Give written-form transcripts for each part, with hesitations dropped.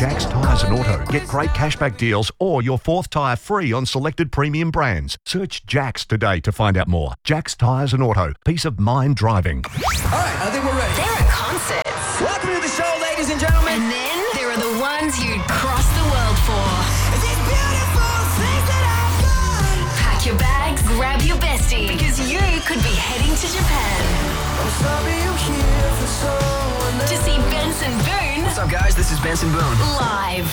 Jack's Tyres and Auto. Get great cashback deals or your fourth tyre free on selected premium brands. Search Jack's today to find out more. Jack's Tyres and Auto. Peace of mind driving. All right, I think we're ready. There are concerts. Welcome to the show, ladies and gentlemen. And then there are the ones you'd cross the world for. These beautiful things that I've done. Pack your bags, grab your bestie, because you could be heading to Japan. I'm sorry you're here for someone To see Benson Boone What's up, guys? This is Benson Boone. live.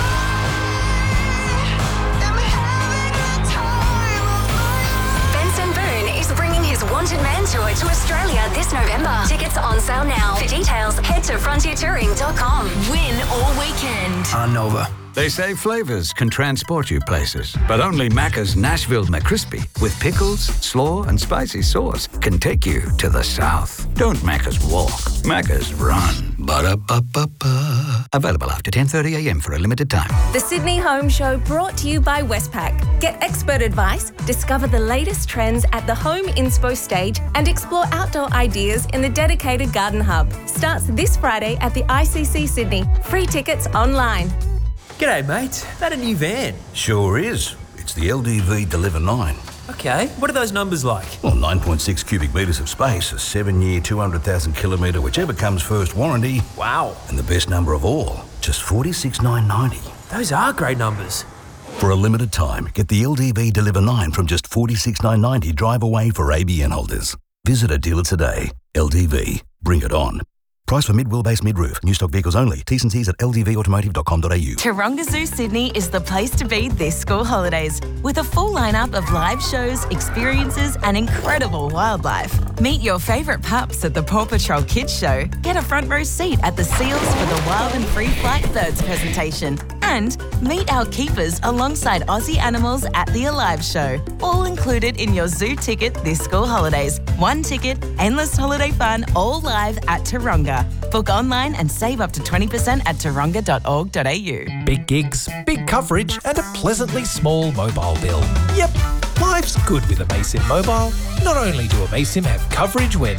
Benson Boone is bringing his Wanted Man tour to Australia this November. Tickets are on sale now. For details, head to frontiertouring.com. Win all weekend. On Nova. They say flavors can transport you places, but only Macca's Nashville McCrispy with pickles, slaw, and spicy sauce can take you to the south. Don't Macca's walk, Macca's run. Ba-da-ba-ba-ba. Available after 10:30 a.m. for a limited time. The Sydney Home Show brought to you by Westpac. Get expert advice, discover the latest trends at the Home Inspo stage, and explore outdoor ideas in the dedicated Garden Hub. Starts this Friday at the ICC Sydney. Free tickets online. G'day, mate. That a new van? Sure is. It's the LDV Deliver 9. Okay, what are those numbers like? Well, 9.6 cubic metres of space, a 7-year, 200,000 kilometre, whichever comes first warranty. Wow. And the best number of all, just $46,990. Those are great numbers. For a limited time, get the LDV Deliver 9 from just $46,990 drive away for ABN holders. Visit a dealer today. LDV. Bring it on. Price for mid-wheelbase mid-roof. New stock vehicles only. T's and C's at ldvautomotive.com.au. Taronga Zoo Sydney is the place to be this school holidays, with a full lineup of live shows, experiences and incredible wildlife. Meet your favourite pups at the Paw Patrol Kids Show. Get a front row seat at the Seals for the Wild and Free Flight Birds presentation. And meet our keepers alongside Aussie animals at the Alive Show. All included in your zoo ticket this school holidays. One ticket, endless holiday fun, all live at Taronga. Book online and save up to 20% at taronga.org.au. Big gigs, big coverage and a pleasantly small mobile bill. Yep, life's good with Amaysim Mobile. Not only do Amaysim have coverage where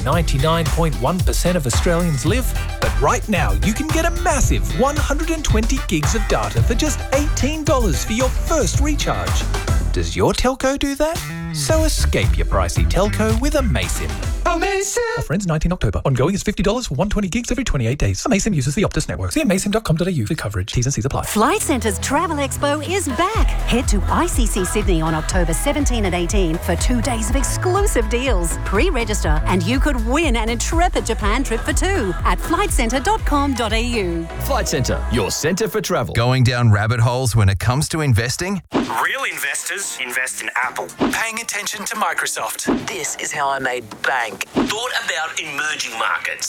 99.1% of Australians live, but right now you can get a massive 120 gigs of data for just $18 for your first recharge. Does your telco do that? So escape your pricey telco with Amaysim. Amazing. Offer ends 19 October. Ongoing is $50 for 120 gigs every 28 days. Amaysim uses the Optus network. See amaysim.com.au for coverage. T's and C's apply. Flight Centre's Travel Expo is back. Head to ICC Sydney on October 17 and 18 for 2 days of exclusive deals. Pre-register and you could win an intrepid Japan trip for two at flightcentre.com.au. Flight Centre, your centre for travel. Going down rabbit holes when it comes to investing? Real investors invest in Apple. Paying attention to Microsoft. This is how I made bank. Thought about emerging markets.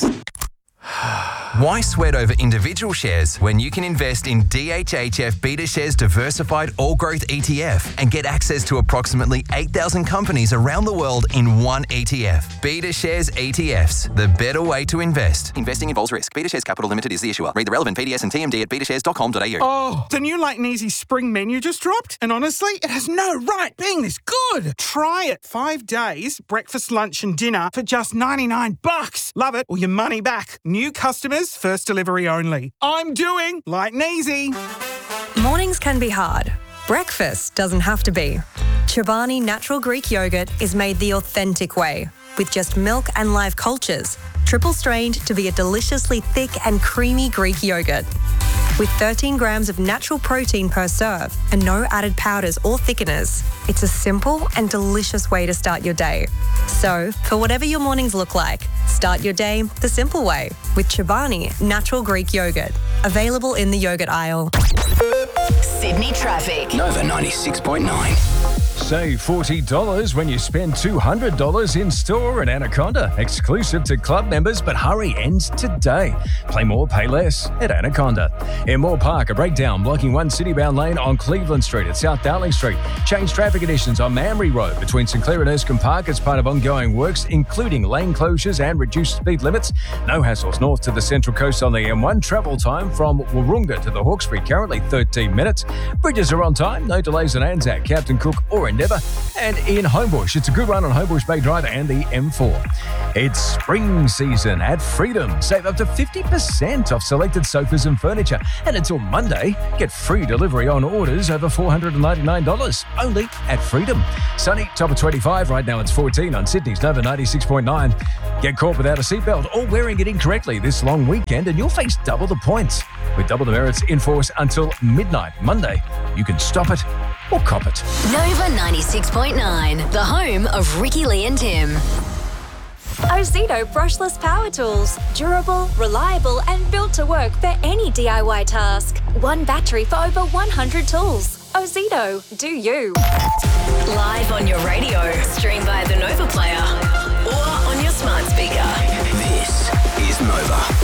Why sweat over individual shares when you can invest in DHHF BetaShares Diversified All Growth ETF and get access to approximately 8,000 companies around the world in one ETF? BetaShares ETFs, the better way to invest. Investing involves risk. BetaShares Capital Limited is the issuer. Read the relevant PDS and TMD at betashares.com.au. Oh, the new Light and Easy spring menu just dropped, and honestly, it has no right being this good. Try it. 5 days, breakfast, lunch and dinner for just $99. Love it or your money back. New customers, first delivery only. I'm doing Light and Easy. Mornings can be hard. Breakfast doesn't have to be. Chobani Natural Greek Yogurt is made the authentic way, with just milk and live cultures, triple strained to be a deliciously thick and creamy Greek yogurt. With 13 grams of natural protein per serve and no added powders or thickeners, it's a simple and delicious way to start your day. So, for whatever your mornings look like, start your day the simple way with Chobani Natural Greek Yogurt. Available in the yogurt aisle. Sydney traffic. Nova 96.9. Save $40 when you spend $200 in store at Anaconda. Exclusive to club members, but hurry, ends today. Play more, pay less at Anaconda. In Moore Park, a breakdown blocking one city-bound lane on Cleveland Street at South Darling Street. Change traffic conditions on Mamre Road between St Clair and Erskine Park as part of ongoing works, including lane closures and reduced speed limits. No hassles north to the Central Coast on the M1. Travel time from Wahroonga to the Hawkesbury, currently 13 minutes. Bridges are on time. No delays at Anzac, Captain Cook or in Endeavour. And in Homebush, it's a good run on Homebush Bay Drive and the M4. It's spring season at Freedom. Save up to 50% off selected sofas and furniture. And until Monday, get free delivery on orders over $499. Only at Freedom. Sunny, top of 25. Right now it's 14 on Sydney's Nova 96.9. Get caught without a seatbelt or wearing it incorrectly this long weekend and you'll face double the points. With double the merits in force until midnight Monday, you can stop it or cop it. Nova 96.9, the home of Ricky Lee and Tim. Ozito brushless power tools. Durable, reliable and built to work for any DIY task. One battery for over 100 tools. Ozito, do you. Live on your radio, stream via the Nova Player or on your smart speaker. This is Nova.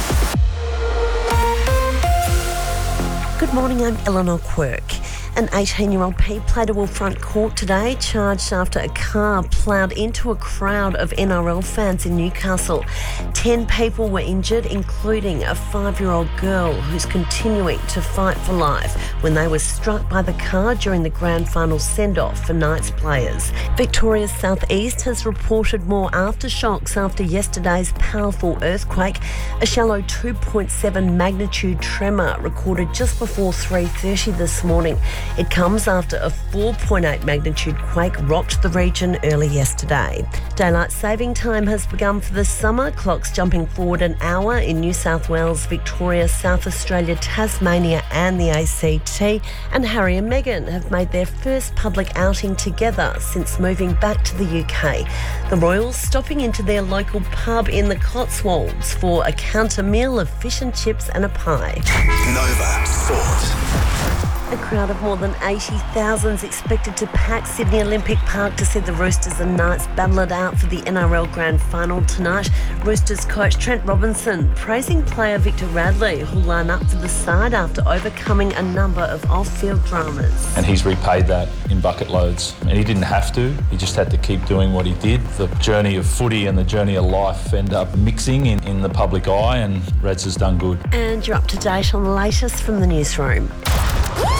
Good morning, I'm Eleanor Quirk. An 18-year-old played a front court today, charged after a car ploughed into a crowd of NRL fans in Newcastle. 10 people were injured, including a 5-year-old girl who's continuing to fight for life when they were struck by the car during the grand final send-off for Knights players. Victoria's southeast has reported more aftershocks after yesterday's powerful earthquake. A shallow 2.7 magnitude tremor recorded just before 3:30 this morning. It comes after a 4.8 magnitude quake rocked the region early yesterday. Daylight saving time has begun for the summer, clocks jumping forward an hour in New South Wales, Victoria, South Australia, Tasmania and the ACT. And Harry and Meghan have made their first public outing together since moving back to the UK. The royals stopping into their local pub in the Cotswolds for a counter meal of fish and chips and a pie. Nova Sport. A crowd of more than 80,000 is expected to pack Sydney Olympic Park to see the Roosters and Knights battle it out for the NRL Grand Final tonight. Roosters coach Trent Robinson praising player Victor Radley, who'll line up for the side after overcoming a number of off-field dramas. And he's repaid that in bucket loads. And he didn't have to, he just had to keep doing what he did. The journey of footy and the journey of life end up mixing in the public eye, and Rads has done good. And you're up to date on the latest from the newsroom.